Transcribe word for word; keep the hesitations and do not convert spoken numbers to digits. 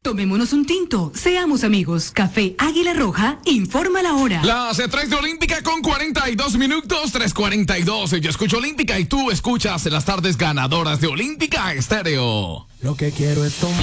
Tomémonos un tinto, seamos amigos. Café Águila Roja, informa la hora. Las tres de Olímpica con cuarenta y dos minutos, tres cuarenta y dos. Yo escucho Olímpica y tú escuchas las tardes ganadoras de Olímpica Estéreo. Lo que quiero es tomar.